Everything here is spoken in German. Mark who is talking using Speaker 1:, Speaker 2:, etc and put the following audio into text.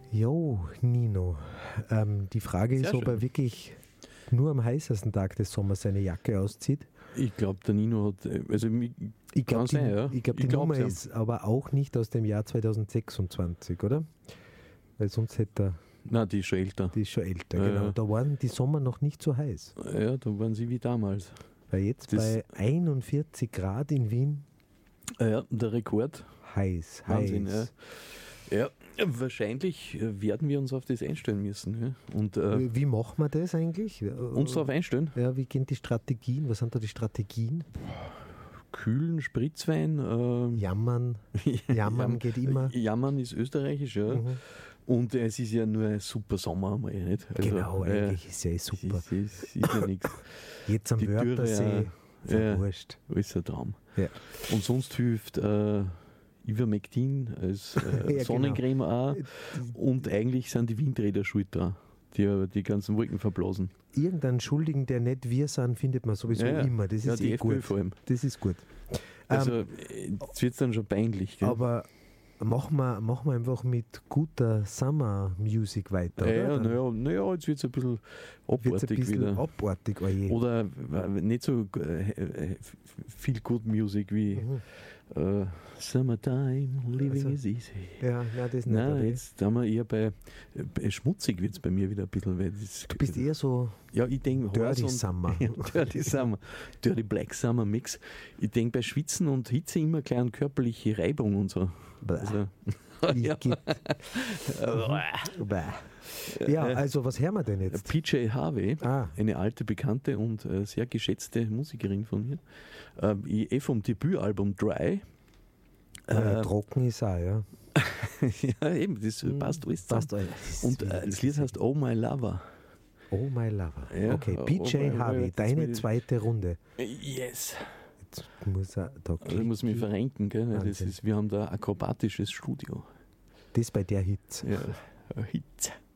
Speaker 1: Jo, Nino. Die Frage ist,
Speaker 2: Sehr
Speaker 1: ob er
Speaker 2: schön.
Speaker 1: wirklich nur am heißesten Tag des Sommers seine Jacke auszieht.
Speaker 2: Ich glaube, der Nino hat,
Speaker 1: Ich glaube,
Speaker 2: kann
Speaker 1: die,
Speaker 2: sein, ja.
Speaker 1: ich glaub, die
Speaker 2: Ich glaub's,
Speaker 1: Nummer
Speaker 2: ja.
Speaker 1: ist aber auch nicht aus dem Jahr 2026, oder? Weil sonst hätte er,
Speaker 2: Nein, die ist schon älter.
Speaker 1: die ist schon älter,
Speaker 2: Ja,
Speaker 1: genau.
Speaker 2: ja.
Speaker 1: Da waren die Sommer noch nicht so heiß.
Speaker 2: Ja, da waren sie wie damals.
Speaker 1: Weil jetzt
Speaker 2: Das-
Speaker 1: bei 41 Grad in Wien
Speaker 2: Ja, der Rekord.
Speaker 1: heiß,
Speaker 2: Wahnsinn,
Speaker 1: heiß.
Speaker 2: Ja, wahrscheinlich werden wir uns auf das einstellen müssen. Ja? Und
Speaker 1: Wie machen wir das eigentlich?
Speaker 2: uns darauf einstellen.
Speaker 1: Ja, wie gehen die Strategien? Was sind da die Strategien?
Speaker 2: Kühlen, Spritzwein.
Speaker 1: Jammern. Jammern geht immer.
Speaker 2: Jammern ist österreichisch, ja.
Speaker 1: Mhm.
Speaker 2: Und es ist ja nur ein super Sommer, mal nicht? Also,
Speaker 1: Genau, eigentlich ist ja super.
Speaker 2: Es ist ja nichts.
Speaker 1: Jetzt am
Speaker 2: die Dürre,
Speaker 1: Wörthersee, ist ja
Speaker 2: ja.
Speaker 1: wurscht.
Speaker 2: Alles ein Traum.
Speaker 1: Ja.
Speaker 2: Und sonst hilft Ivermectin als
Speaker 1: genau.
Speaker 2: Sonnencreme auch. Und eigentlich sind die Windräder schuld dran, die ganzen Wolken verblasen.
Speaker 1: Irgendeinen Schuldigen, der nicht wir sind, findet man sowieso
Speaker 2: Ja, ja.
Speaker 1: immer. Das
Speaker 2: Ja,
Speaker 1: ist
Speaker 2: die
Speaker 1: eh
Speaker 2: FPÖ
Speaker 1: gut.
Speaker 2: vor allem.
Speaker 1: Das ist gut.
Speaker 2: Also jetzt wird es dann schon peinlich. Gell?
Speaker 1: Aber machen wir einfach mit guter Summer Music weiter,
Speaker 2: ja,
Speaker 1: oder?
Speaker 2: naja, jetzt wird es ein bisschen
Speaker 1: Wird's ein
Speaker 2: abartig
Speaker 1: bisschen
Speaker 2: wieder.
Speaker 1: abartig, oje.
Speaker 2: Oder nicht so viel Good Music wie Summertime, Living
Speaker 1: Also,
Speaker 2: is easy.
Speaker 1: Ja, nein, das nicht.
Speaker 2: Nein,
Speaker 1: aber
Speaker 2: jetzt haben wir eher bei schmutzig wird es bei mir wieder ein bisschen. Weil das,
Speaker 1: du bist eher so
Speaker 2: ja, ich denke
Speaker 1: Dirty Summer.
Speaker 2: Ja, Dirty Summer. Dirty Black Summer Mix. Ich denke bei Schwitzen und Hitze immer gleich an körperliche Reibung und so. Also, ja.
Speaker 1: Ja, also was hören wir denn jetzt?
Speaker 2: PJ Harvey,
Speaker 1: Ah.
Speaker 2: eine alte Bekannte und sehr geschätzte Musikerin von mir, vom Debütalbum Dry.
Speaker 1: Trocken ist auch, ja.
Speaker 2: Ja, eben, das passt alles zusammen.
Speaker 1: Passt alles.
Speaker 2: Und das Lied heißt Oh My Lover.
Speaker 1: Oh my lover.
Speaker 2: Ja,
Speaker 1: Okay,
Speaker 2: oh
Speaker 1: PJ
Speaker 2: my
Speaker 1: Harvey,
Speaker 2: Lover,
Speaker 1: deine
Speaker 2: jetzt
Speaker 1: zweite Runde.
Speaker 2: Yes.
Speaker 1: Jetzt muss er da
Speaker 2: Also ich muss mich verrenken, gell? Weil
Speaker 1: Wahnsinn.
Speaker 2: wir haben da ein akrobatisches Studio.
Speaker 1: Das bei der Hitze.
Speaker 2: Ja, Hitze.